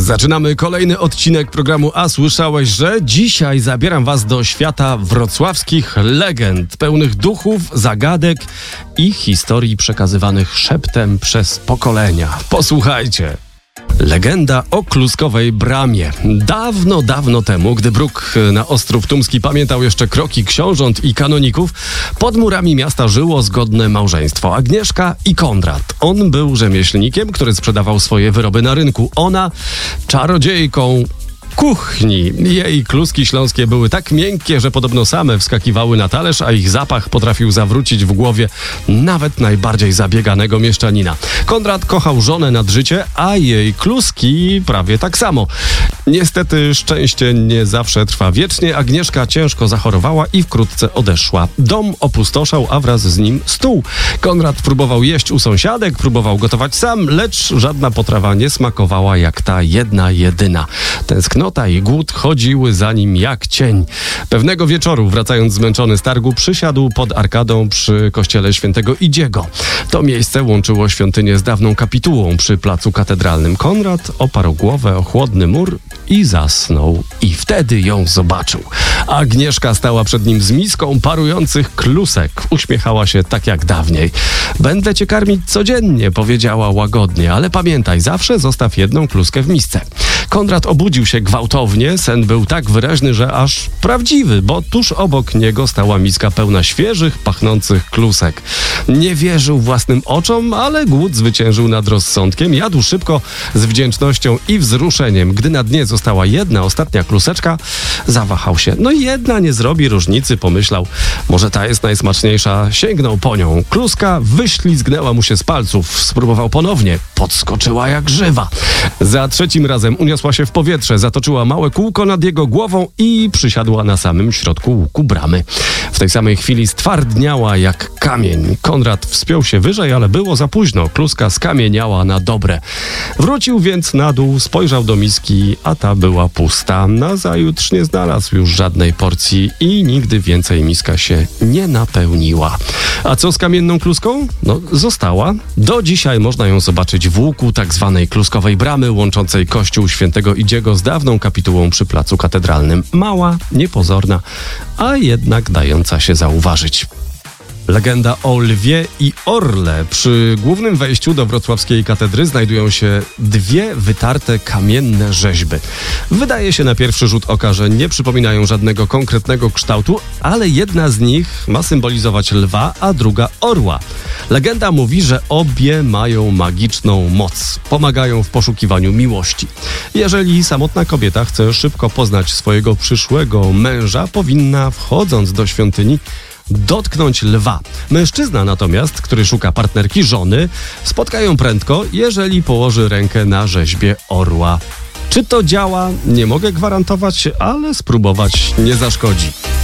Zaczynamy kolejny odcinek programu A słyszałeś, że dzisiaj zabieram was do świata wrocławskich legend, pełnych duchów, zagadek i historii przekazywanych szeptem przez pokolenia. Posłuchajcie. Legenda o Kluskowej Bramie. Dawno, dawno temu, gdy Bruk na Ostrów Tumski pamiętał jeszcze kroki książąt i kanoników, pod murami miasta żyło zgodne małżeństwo Agnieszka i Konrad. On był rzemieślnikiem, który sprzedawał swoje wyroby na rynku. Ona czarodziejką kuchni. Jej kluski śląskie były tak miękkie, że podobno same wskakiwały na talerz, a ich zapach potrafił zawrócić w głowie nawet najbardziej zabieganego mieszczanina. Konrad kochał żonę nad życie, a jej kluski prawie tak samo. Niestety szczęście nie zawsze trwa wiecznie. Agnieszka ciężko zachorowała i wkrótce odeszła. Dom opustoszał, a wraz z nim stół. Konrad próbował jeść u sąsiadek, próbował gotować sam, lecz żadna potrawa nie smakowała jak ta jedna jedyna. Tęsknota i głód chodziły za nim jak cień. Pewnego wieczoru, wracając zmęczony z targu, przysiadł pod arkadą przy kościele świętego Idziego. To miejsce łączyło świątynię z dawną kapitułą przy placu katedralnym. Konrad oparł głowę o chłodny mur i zasnął. I wtedy ją zobaczył. Agnieszka stała przed nim z miską parujących klusek. Uśmiechała się tak jak dawniej. Będę cię karmić codziennie, powiedziała łagodnie, ale pamiętaj, zawsze zostaw jedną kluskę w misce. Konrad obudził się gwałtownie, sen był tak wyraźny, że aż prawdziwy, bo tuż obok niego stała miska pełna świeżych, pachnących klusek. Nie wierzył własnym oczom, ale głód zwyciężył nad rozsądkiem. Jadł szybko, z wdzięcznością i wzruszeniem. Gdy na dnie została jedna, ostatnia kluseczka, zawahał się. No i jedna nie zrobi różnicy, pomyślał. Może ta jest najsmaczniejsza. Sięgnął po nią. Kluska wyślizgnęła mu się z palców. Spróbował ponownie. Podskoczyła jak żywa. Za trzecim razem uniosła się w powietrze, zatoczyła małe kółko nad jego głową i przysiadła na samym środku łuku bramy. W tej samej chwili stwardniała jak kamień. Konrad wspiął się wyżej, ale było za późno. Kluska skamieniała na dobre. Wrócił więc na dół, spojrzał do miski, a ta była pusta. Nazajutrz nie znalazł już żadnej porcji i nigdy więcej miska się nie napełniła. A co z kamienną kluską? No, została. Do dzisiaj można ją zobaczyć w łuku tak zwanej Kluskowej Bramy, łączącej kościół świętego Idziego z dawną kapitułą przy placu katedralnym. Mała, niepozorna, a jednak dająca się zauważyć. Legenda o lwie i orle. Przy głównym wejściu do wrocławskiej katedry znajdują się dwie wytarte kamienne rzeźby. Wydaje się na pierwszy rzut oka, że nie przypominają żadnego konkretnego kształtu, ale jedna z nich ma symbolizować lwa, a druga orła. Legenda mówi, że obie mają magiczną moc. Pomagają w poszukiwaniu miłości. Jeżeli samotna kobieta chce szybko poznać swojego przyszłego męża, powinna, wchodząc do świątyni, dotknąć lwa. Mężczyzna natomiast, który szuka partnerki, żony, spotka ją prędko, jeżeli położy rękę na rzeźbie orła. Czy to działa? Nie mogę gwarantować, ale spróbować nie zaszkodzi.